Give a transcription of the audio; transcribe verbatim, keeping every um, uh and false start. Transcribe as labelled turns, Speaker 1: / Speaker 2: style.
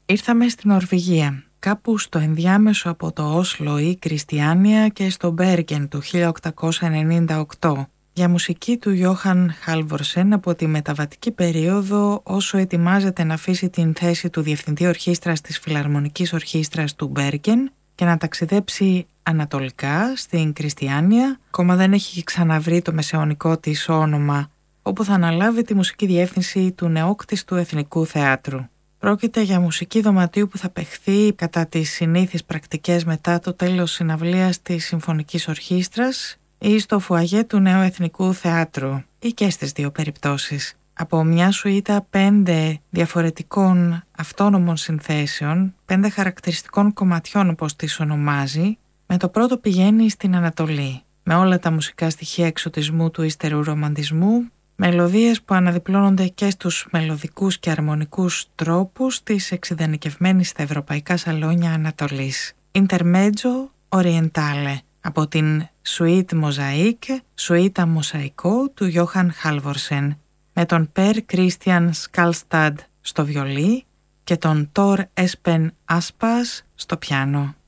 Speaker 1: Ήρθαμε στην Νορβηγία, κάπου στο ενδιάμεσο από το Όσλο ή Κριστιάνια και στο Μπέργεν του χίλια οκτακόσια ενενήντα οκτώ, για μουσική του Γιόχαν Χάλβορσεν από τη μεταβατική περίοδο όσο ετοιμάζεται να αφήσει την θέση του Διευθυντή Ορχήστρας της Φιλαρμονικής Ορχήστρας του Μπέργεν και να ταξιδέψει ανατολικά στην Κριστιάνια, ακόμα δεν έχει ξαναβρει το μεσαιωνικό της όνομα, όπου θα αναλάβει τη μουσική διεύθυνση του νεόκτιστου Εθνικού Θεάτρου. Πρόκειται για μουσική δωματίου που θα παιχθεί κατά τις συνήθεις πρακτικές μετά το τέλος συναυλίας της Συμφωνικής Ορχήστρας ή στο φουαγέ του Νέου Εθνικού Θεάτρου, ή και στις δύο περιπτώσεις. Από μια σουίτα πέντε διαφορετικών αυτόνομων συνθέσεων, πέντε χαρακτηριστικών κομματιών όπως τις ονομάζει, με το πρώτο πηγαίνει στην Ανατολή, με όλα τα μουσικά στοιχεία εξωτισμού του ύστερου ρομαντισμού, μελωδίες που αναδιπλώνονται και στους μελωδικούς και αρμονικούς τρόπους της εξειδανικευμένης στα ευρωπαϊκά σαλόνια Ανατολής. Intermezzo Orientale, από την Suite Mosaic, Suite Mosaico του Γιόχαν Χάλβορσεν, με τον Per Christian Skalstad στο βιολί και τον Tor Espen Aspas στο πιάνο.